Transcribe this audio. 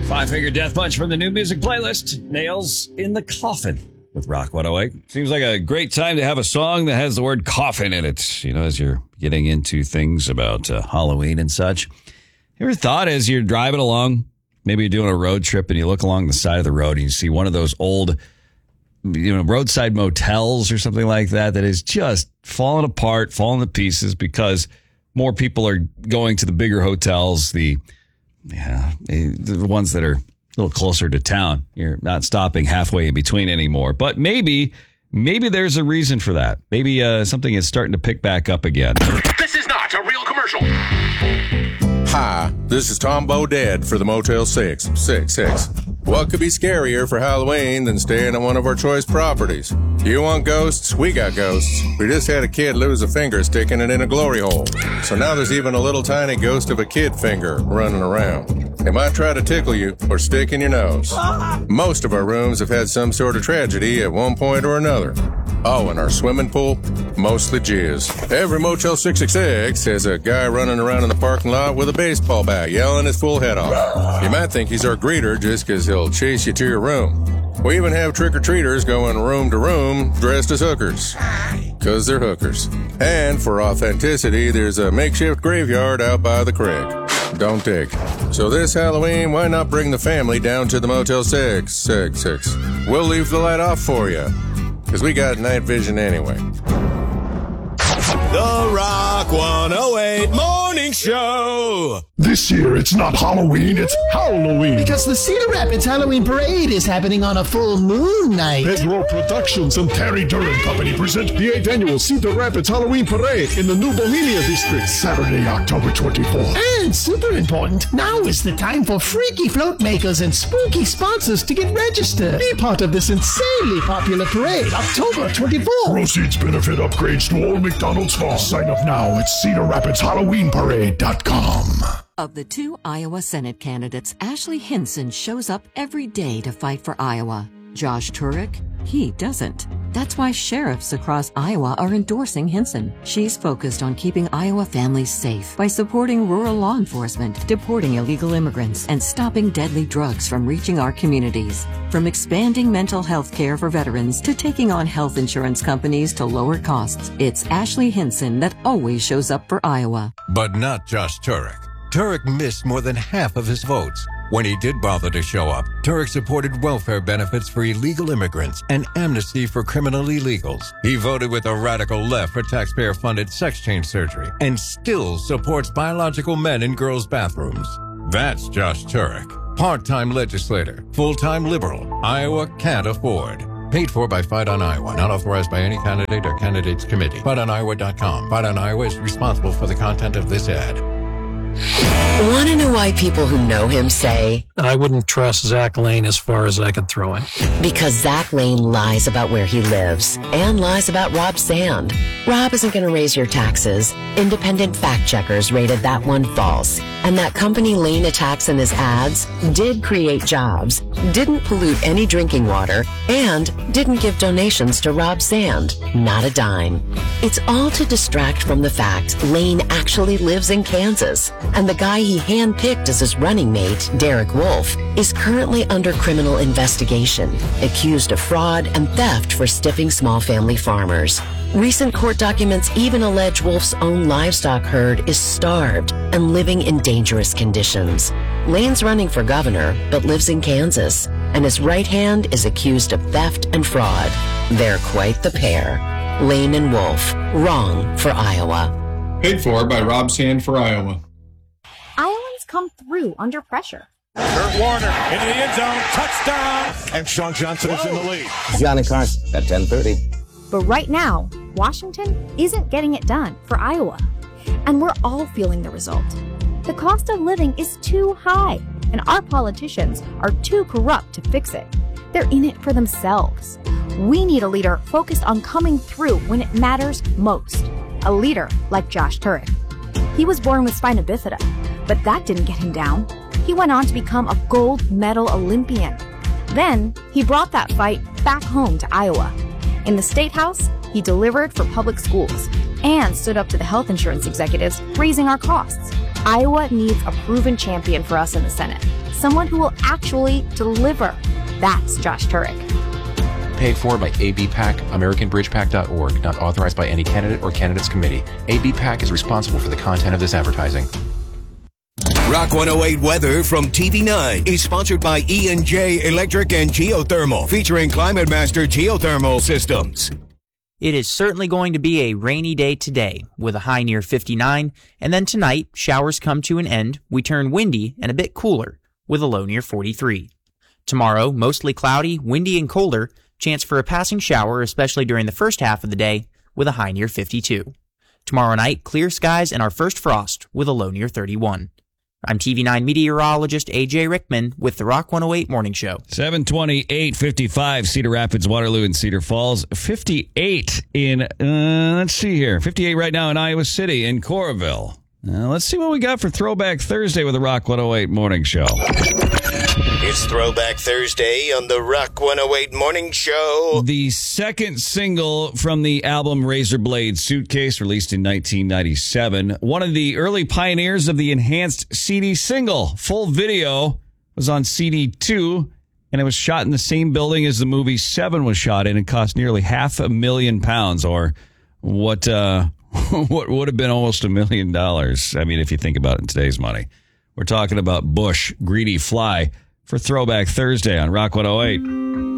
Five-Finger Death Punch from the new music playlist. Nails in the Coffin with Rock 108. Seems like a great time to have a song that has the word coffin in it, you know, as you're getting into things about Halloween and such. You ever thought as you're driving along, maybe you're doing a road trip and you look along the side of the road and you see one of those old, you know, roadside motels or something like that is just falling apart, falling to pieces because more people are going to the bigger hotels, the ones that are a little closer to town. You're not stopping halfway in between anymore. But maybe there's a reason for that. Maybe something is starting to pick back up again. This is not a real commercial. Hi, this is Tom Bodett for the Motel 666. What could be scarier for Halloween than staying at one of our choice properties? You want ghosts? We got ghosts. We just had a kid lose a finger sticking it in a glory hole. So now there's even a little tiny ghost of a kid finger running around. They might try to tickle you or stick in your nose. Most of our rooms have had some sort of tragedy at one point or another. Oh, and our swimming pool? Mostly jizz. Every Motel 666 has a guy running around in the parking lot with a baseball bat yelling his full head off. You might think he's our greeter just because he'll chase you to your room. We even have trick-or-treaters going room to room dressed as hookers. Because they're hookers. And for authenticity, there's a makeshift graveyard out by the creek. Don't dig. So this Halloween, why not bring the family down to the Motel 666? We'll leave the light off for you. Because we got night vision anyway. The Rock 108 Morning Show. This year, it's not Halloween, it's Halloween. Because the Cedar Rapids Halloween Parade is happening on a full moon night. Pedro Productions and Terry Duran Company present the 8th annual Cedar Rapids Halloween Parade in the New Bohemia District, Saturday, October 24th. And super important, now is the time for freaky float makers and spooky sponsors to get registered. Be part of this insanely popular parade, October 24th. Proceeds benefit upgrades to Old McDonald's Farm. Sign up now at CedarRapidsHalloweenParade.com. Of the two Iowa Senate candidates, Ashley Hinson shows up every day to fight for Iowa. Josh Turek, he doesn't. That's why sheriffs across Iowa are endorsing Hinson. She's focused on keeping Iowa families safe by supporting rural law enforcement, deporting illegal immigrants, and stopping deadly drugs from reaching our communities. From expanding mental health care for veterans to taking on health insurance companies to lower costs, it's Ashley Hinson that always shows up for Iowa. But not Josh Turek. Turek missed more than half of his votes. When he did bother to show up, Turek supported welfare benefits for illegal immigrants and amnesty for criminal illegals. He voted with the radical left for taxpayer-funded sex change surgery and still supports biological men in girls' bathrooms. That's Josh Turek. Part-time legislator, full-time liberal, Iowa can't afford. Paid for by Fight on Iowa, not authorized by any candidate or candidates committee. FightOnIowa.com. Fight on Iowa is responsible for the content of this ad. Want to know why people who know him say, I wouldn't trust Zach Lane as far as I could throw him? Because Zach Lane lies about where he lives and lies about Rob Sand. Rob isn't going to raise your taxes. Independent fact checkers rated that one false. And that company Lane attacks in his ads did create jobs, didn't pollute any drinking water, and didn't give donations to Rob Sand. Not a dime. It's all to distract from the fact Lane actually lives in Kansas. And the guy he handpicked as his running mate, Derek Wolf, is currently under criminal investigation, accused of fraud and theft for stiffing small family farmers. Recent court documents even allege Wolf's own livestock herd is starved and living in dangerous conditions. Lane's running for governor, but lives in Kansas, and his right hand is accused of theft and fraud. They're quite the pair. Lane and Wolf, wrong for Iowa. Paid for by Rob Sand for Iowa. Iowans come through under pressure. Kurt Warner into the end zone, touchdown, and Sean Johnson is in the lead. Johnny Carson at 10:30. But right now, Washington isn't getting it done for Iowa. And we're all feeling the result. The cost of living is too high, and our politicians are too corrupt to fix it. They're in it for themselves. We need a leader focused on coming through when it matters most. A leader like Josh Turek. He was born with spina bifida, but that didn't get him down. He went on to become a gold medal Olympian. Then, he brought that fight back home to Iowa. In the State House, he delivered for public schools and stood up to the health insurance executives raising our costs. Iowa needs a proven champion for us in the Senate. Someone who will actually deliver. That's Josh Turek. Paid for by ABPAC, AmericanBridgePAC.org, not authorized by any candidate or candidates committee. ABPAC is responsible for the content of this advertising. Rock 108 weather from TV9 is sponsored by E&J Electric and Geothermal, featuring Climate Master Geothermal Systems. It is certainly going to be a rainy day today, with a high near 59, and then tonight, showers come to an end, we turn windy and a bit cooler, with a low near 43. Tomorrow, mostly cloudy, windy and colder, chance for a passing shower, especially during the first half of the day, with a high near 52. Tomorrow night, clear skies and our first frost, with a low near 31. I'm TV9 meteorologist AJ Rickman with the Rock 108 Morning Show. 7:20, 8:55, Cedar Rapids, Waterloo, and Cedar Falls. 58 in, let's see here, 58 right now in Iowa City and Coralville. Let's see what we got for Throwback Thursday with the Rock 108 Morning Show. It's Throwback Thursday on the Rock 108 Morning Show. The second single from the album Razorblade Suitcase, released in 1997. One of the early pioneers of the enhanced CD single. Full video was on CD 2, and it was shot in the same building as the movie Seven was shot in and cost nearly £500,000, or what would have been almost $1 million. I mean, if you think about it in today's money. We're talking about Bush, Greedy Fly, for Throwback Thursday on Rock 108.